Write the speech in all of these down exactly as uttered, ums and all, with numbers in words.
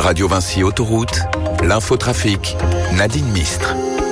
Radio Vinci Autoroute, l'infotrafic, Nadine Mistre.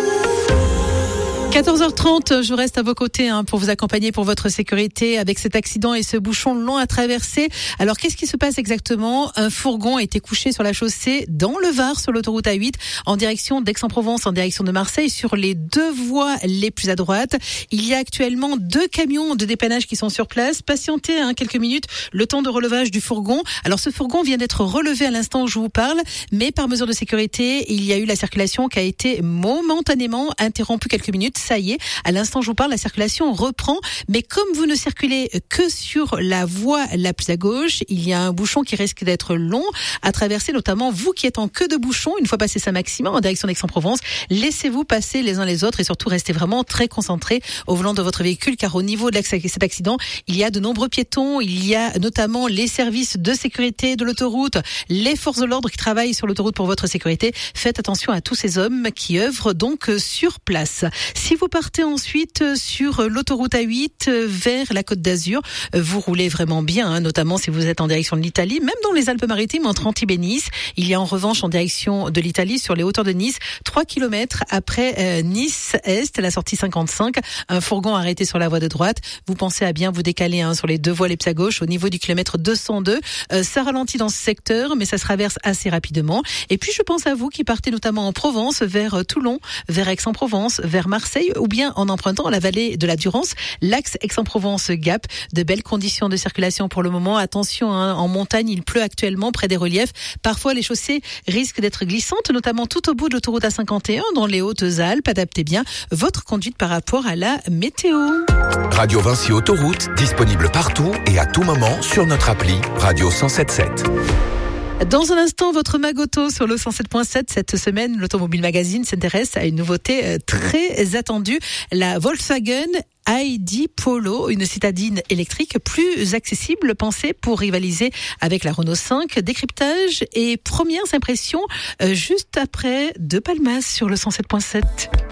quatorze heures trente, je reste à vos côtés hein, pour vous accompagner pour votre sécurité avec cet accident et ce bouchon long à traverser. Alors qu'est-ce qui se passe exactement ? Un fourgon a été couché sur la chaussée dans le Var sur l'autoroute A huit en direction d'Aix-en-Provence, en direction de Marseille sur les deux voies les plus à droite. Il y a actuellement deux camions de dépannage qui sont sur place. Patientez hein, quelques minutes, le temps de relevage du fourgon. Alors ce fourgon vient d'être relevé à l'instant où je vous parle, mais par mesure de sécurité, il y a eu la circulation qui a été momentanément interrompue quelques minutes. Ça y est, à l'instant où je vous parle, la circulation reprend. Mais comme vous ne circulez que sur la voie la plus à gauche, il y a un bouchon qui risque d'être long à traverser, notamment vous qui êtes en queue de bouchon. Une fois passé Saint-Maximin en direction d'Aix-en-Provence, laissez-vous passer les uns les autres et surtout restez vraiment très concentrés au volant de votre véhicule, car au niveau de cet accident, il y a de nombreux piétons, il y a notamment les services de sécurité de l'autoroute, les forces de l'ordre qui travaillent sur l'autoroute pour votre sécurité. Faites attention à tous ces hommes qui œuvrent donc sur place. Si vous partez ensuite sur l'autoroute A huit vers la Côte d'Azur, vous roulez vraiment bien, hein, notamment si vous êtes en direction de l'Italie, même dans les Alpes-Maritimes entre Antibes et Nice. Il y a en revanche en direction de l'Italie sur les hauteurs de Nice, trois kilomètres après euh, Nice-Est, la sortie cinquante-cinq, un fourgon arrêté sur la voie de droite. Vous pensez à bien vous décaler hein, sur les deux voies les plus à gauche au niveau du kilomètre deux cent deux. Euh, ça ralentit dans ce secteur, mais ça se traverse assez rapidement. Et puis je pense à vous qui partez notamment en Provence, vers Toulon, vers Aix-en-Provence, vers Marseille, ou bien en empruntant la vallée de la Durance, l'axe Aix-en-Provence-Gap. De belles conditions de circulation pour le moment. Attention, hein, en montagne, il pleut actuellement près des reliefs. Parfois, les chaussées risquent d'être glissantes, notamment tout au bout de l'autoroute A cinquante et un dans les Hautes-Alpes. Adaptez bien votre conduite par rapport à la météo. Radio Vinci Autoroute, disponible partout et à tout moment sur notre appli Radio cent sept sept. Dans un instant, votre Magoto sur le cent sept point sept. Cette semaine, l'Automobile Magazine s'intéresse à une nouveauté très attendue, la Volkswagen I D Polo, une citadine électrique plus accessible, pensée pour rivaliser avec la Renault cinq. Décryptage et premières impressions juste après De Palmas sur le cent sept point sept.